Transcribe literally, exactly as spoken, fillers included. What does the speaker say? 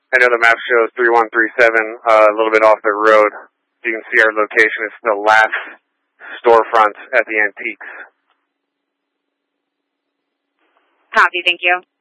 I know the map shows three one three seven, uh, a little bit off the road. You can see our location. It's the last storefront at the Antiques. Copy, thank you.